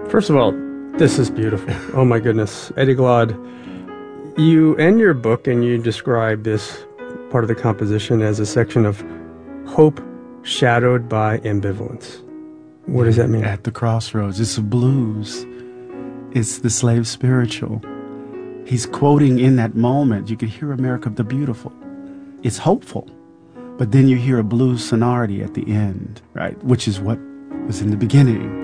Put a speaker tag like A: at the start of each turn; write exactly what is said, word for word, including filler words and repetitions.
A: First of all, this is beautiful. Oh my goodness. Eddie Glaude, you end your book and you describe this part of the composition as a section of hope shadowed by ambivalence. What does that mean?
B: At the crossroads. It's a blues. It's the slave spiritual. He's quoting in that moment. You can hear America the Beautiful. It's hopeful. But then you hear a blues sonority at the end, right? Which is what was in the beginning.